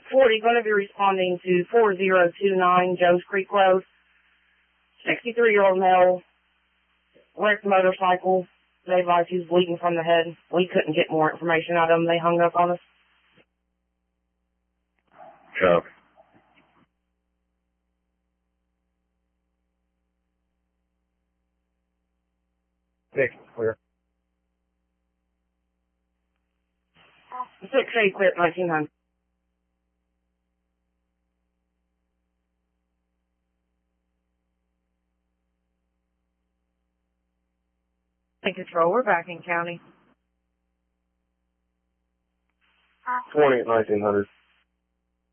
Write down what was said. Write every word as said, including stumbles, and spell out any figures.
forty, going to be responding to four zero two nine Jones Creek Road. sixty-three-year-old male, wrecked motorcycle. They advised he was bleeding from the head. We couldn't get more information out of them. They hung up on us. Copy. Six, clear. six eight, clear, nineteen hundred. In control, we're back in county. twenty at nineteen hundred.